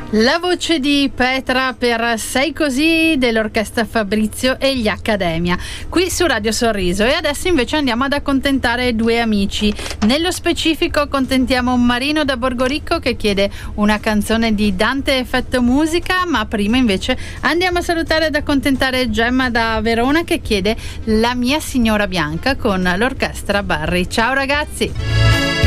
La voce di Petra per Sei così dell'orchestra Fabrizio e gli Accademia qui su Radio Sorriso. E adesso invece andiamo ad accontentare due amici. Nello specifico accontentiamo Marino da Borgoricco che chiede una canzone di Dante Effetto Musica, ma prima invece andiamo a salutare ed accontentare Gemma da Verona che chiede La mia signora bianca con l'orchestra Barri. Ciao ragazzi!